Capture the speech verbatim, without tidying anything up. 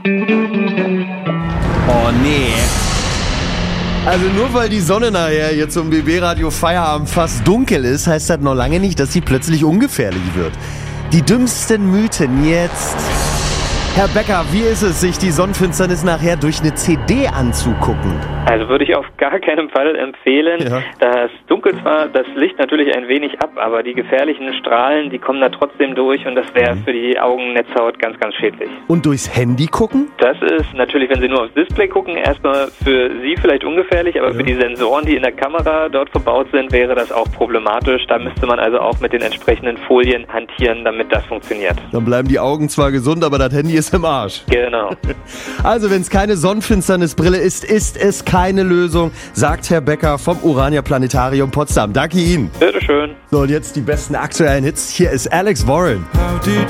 Oh nee. Also nur weil die Sonne nachher hier zum B B-Radio Feierabend fast dunkel ist, heißt das noch lange nicht, dass sie plötzlich ungefährlich wird. Die dümmsten Mythen jetzt. Herr Becker, wie ist es, sich die Sonnenfinsternis nachher durch eine C D anzugucken? Also würde ich auf gar keinen Fall empfehlen. Ja. Das Dunkel zwar, das Licht natürlich ein wenig ab, aber die gefährlichen Strahlen, die kommen da trotzdem durch und das wäre für die Augennetzhaut ganz, ganz schädlich. Und durchs Handy gucken? Das ist natürlich, wenn Sie nur aufs Display gucken, erstmal für Sie vielleicht ungefährlich, aber Ja. für die Sensoren, die in der Kamera dort verbaut sind, wäre das auch problematisch. Da müsste man also auch mit den entsprechenden Folien hantieren, damit das funktioniert. Dann bleiben die Augen zwar gesund, aber das Handy ist im Arsch. Genau. Also wenn es keine Sonnenfinsternisbrille ist, ist es keine Lösung, sagt Herr Becker vom Urania Planetarium Potsdam. Danke Ihnen. Bitteschön. So, und jetzt die besten aktuellen Hits. Hier ist Alex Warren.